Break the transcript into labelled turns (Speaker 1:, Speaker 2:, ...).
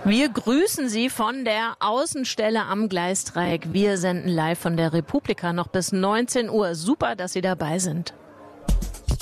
Speaker 1: Wir grüßen Sie von der Außenstelle am Gleisdreieck. Wir senden live von der Republika noch bis 19 Uhr. Super, dass Sie dabei sind.